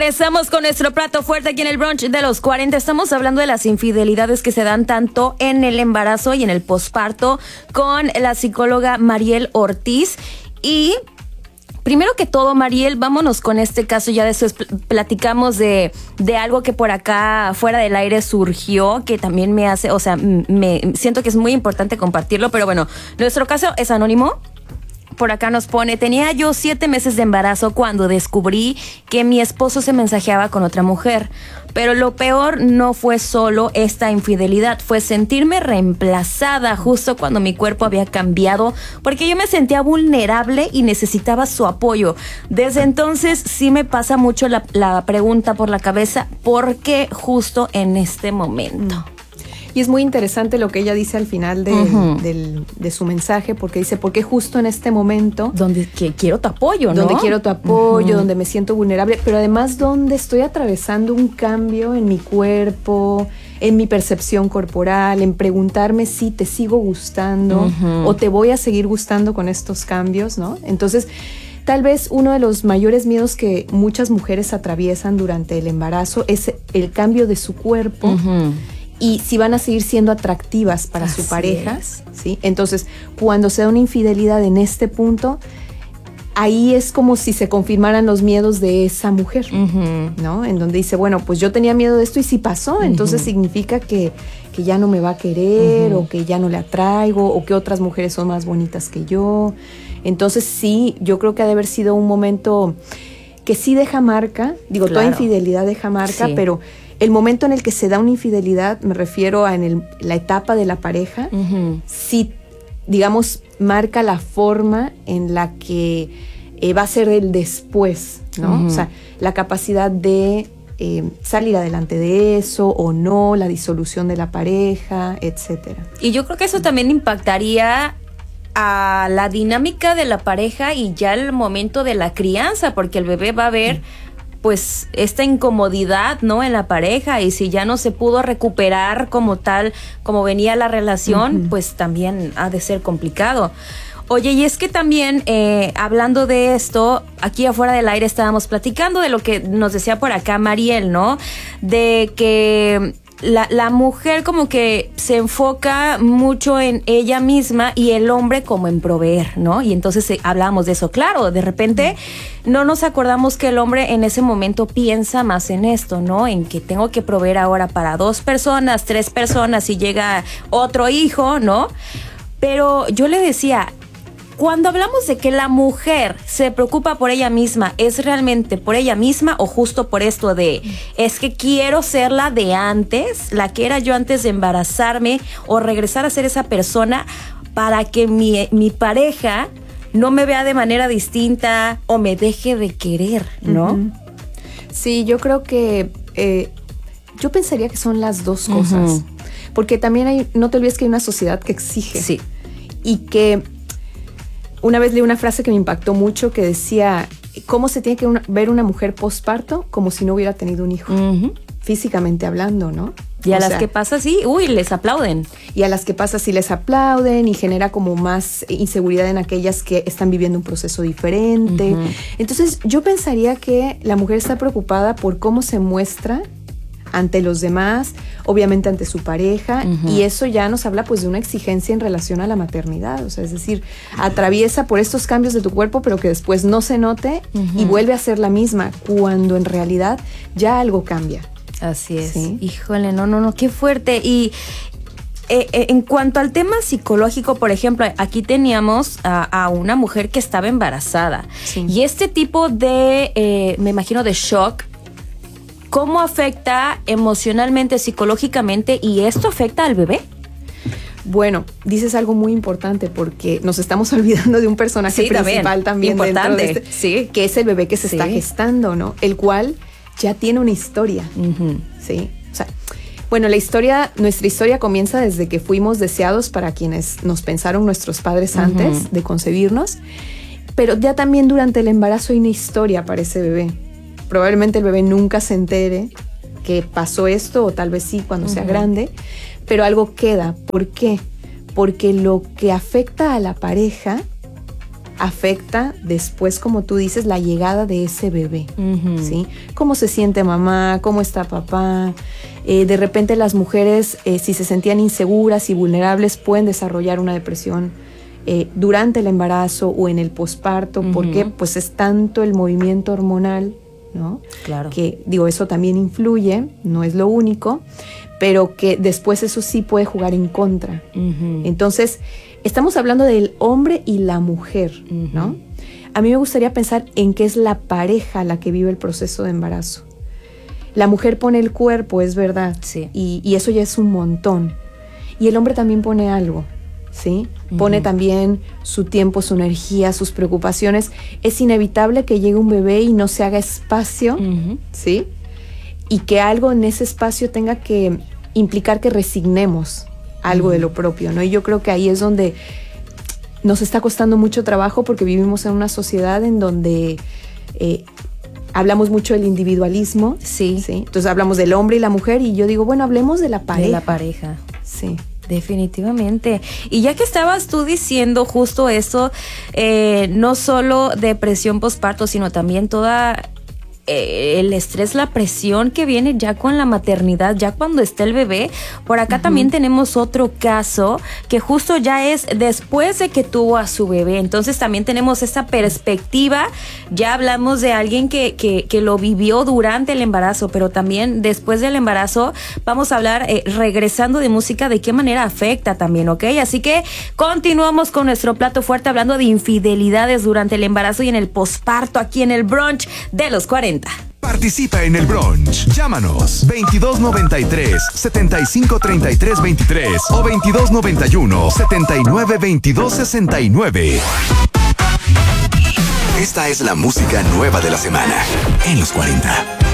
Empezamos con nuestro plato fuerte aquí en el brunch de los 40. Estamos hablando de las infidelidades que se dan tanto en el embarazo y en el posparto con la psicóloga Mariel Ortiz. Y primero que todo, Mariel, vámonos con este caso. Ya después platicamos de algo que por acá fuera del aire surgió, que también me hace, o sea, me siento que es muy importante compartirlo. Pero bueno, nuestro caso es anónimo. Por acá nos pone: tenía yo 7 meses de embarazo cuando descubrí que mi esposo se mensajeaba con otra mujer. Pero lo peor no fue solo esta infidelidad, fue sentirme reemplazada justo cuando mi cuerpo había cambiado, porque yo me sentía vulnerable y necesitaba su apoyo. Desde entonces sí me pasa mucho la pregunta por la cabeza: ¿por qué justo en este momento? Y es muy interesante lo que ella dice al final de su mensaje, porque dice, ¿por qué justo en este momento? Donde quiero tu apoyo, ¿no? Donde quiero tu apoyo, donde me siento vulnerable, pero además donde estoy atravesando un cambio en mi cuerpo, en mi percepción corporal, en preguntarme si te sigo gustando o te voy a seguir gustando con estos cambios, ¿no? Entonces, tal vez uno de los mayores miedos que muchas mujeres atraviesan durante el embarazo es el cambio de su cuerpo. Y si van a seguir siendo atractivas para su pareja, ¿sí? Entonces, cuando se da una infidelidad en este punto, ahí es como si se confirmaran los miedos de esa mujer, ¿no? En donde dice, bueno, pues yo tenía miedo de esto y si pasó, entonces significa que ya no me va a querer, o que ya no le atraigo, o que otras mujeres son más bonitas que yo. Entonces, sí, yo creo que ha de haber sido un momento que sí deja marca. Digo, toda infidelidad deja marca, pero el momento en el que se da una infidelidad, me refiero a la etapa de la pareja, sí, digamos, marca la forma en la que va a ser el después, ¿no? O sea, la capacidad de salir adelante de eso o no, la disolución de la pareja, etcétera. Y yo creo que eso también impactaría a la dinámica de la pareja y ya el momento de la crianza, porque el bebé va a ver pues esta incomodidad, ¿no? En la pareja, y si ya no se pudo recuperar como tal, como venía la relación, pues también ha de ser complicado. Oye, y es que también, hablando de esto, aquí afuera del aire estábamos platicando de lo que nos decía por acá Mariel, ¿no? De que la mujer como que se enfoca mucho en ella misma y el hombre como en proveer, ¿no? Y entonces hablábamos de eso. Claro, de repente no nos acordamos que el hombre en ese momento piensa más en esto, ¿no? En que tengo que proveer ahora para 2 personas, 3 personas y llega otro hijo, ¿no? Pero yo le decía, cuando hablamos de que la mujer se preocupa por ella misma, ¿es realmente por ella misma o justo por esto de, es que quiero ser la de antes, la que era yo antes de embarazarme, o regresar a ser esa persona para que mi pareja no me vea de manera distinta o me deje de querer, ¿no? Sí, yo creo que yo pensaría que son las dos cosas, porque también no te olvides que hay una sociedad que exige y que una vez leí una frase que me impactó mucho que decía, ¿cómo se tiene que ver una mujer posparto? Como si no hubiera tenido un hijo, físicamente hablando, ¿no? Y a las que pasa así, les aplauden. Y a las que pasa así les aplauden y genera como más inseguridad en aquellas que están viviendo un proceso diferente. Entonces yo pensaría que la mujer está preocupada por cómo se muestra ante los demás, obviamente ante su pareja, y eso ya nos habla pues de una exigencia en relación a la maternidad, o sea, es decir, atraviesa por estos cambios de tu cuerpo, pero que después no se note y vuelve a ser la misma, cuando en realidad ya algo cambia. Así es. ¿Sí? Híjole, no, qué fuerte. Y en cuanto al tema psicológico, por ejemplo, aquí teníamos a una mujer que estaba embarazada, y este tipo de, me imagino, de shock, ¿cómo afecta emocionalmente, psicológicamente, y esto afecta al bebé? Bueno, dices algo muy importante porque nos estamos olvidando de un personaje principal también importante, dentro de que es el bebé que se está gestando, ¿no? El cual ya tiene una historia, ¿sí? O sea, bueno, nuestra historia comienza desde que fuimos deseados para quienes nos pensaron nuestros padres antes de concebirnos, pero ya también durante el embarazo hay una historia para ese bebé. Probablemente el bebé nunca se entere que pasó esto, o tal vez sí cuando sea grande, pero algo queda. ¿Por qué? Porque lo que afecta a la pareja afecta después, como tú dices, la llegada de ese bebé, ¿sí? Cómo se siente mamá, cómo está papá. De repente las mujeres, si se sentían inseguras y vulnerables, pueden desarrollar una depresión durante el embarazo o en el posparto, porque pues es tanto el movimiento hormonal, ¿no? Claro. Que digo, eso también influye, no es lo único, pero que después eso sí puede jugar en contra. Entonces, estamos hablando del hombre y la mujer, ¿no? A mí me gustaría pensar en que es la pareja la que vive el proceso de embarazo. La mujer pone el cuerpo, es verdad, sí. y eso ya es un montón. Y el hombre también pone algo, ¿sí? Pone también su tiempo, su energía, sus preocupaciones. Es inevitable que llegue un bebé y no se haga espacio, ¿sí? Y que algo en ese espacio tenga que implicar que resignemos algo de lo propio, ¿no? Y yo creo que ahí es donde nos está costando mucho trabajo, porque vivimos en una sociedad en donde hablamos mucho del individualismo. Sí. ¿sí? Entonces hablamos del hombre y la mujer, y yo digo, bueno, hablemos de la pareja. De la pareja. Sí. Definitivamente. Y ya que estabas tú diciendo justo eso, no solo depresión postparto, sino también toda el estrés, la presión que viene ya con la maternidad, ya cuando está el bebé. Por acá también tenemos otro caso que justo ya es después de que tuvo a su bebé. Entonces también tenemos esta perspectiva. Ya hablamos de alguien que lo vivió durante el embarazo, pero también después del embarazo. Vamos a hablar, regresando de música, de qué manera afecta también, ¿ok? Así que continuamos con nuestro plato fuerte, hablando de infidelidades durante el embarazo y en el posparto, aquí en el brunch de los 40. Participa en el brunch. Llámanos 2293-753323 o 2291-792269. Esta es la música nueva de la semana en los 40.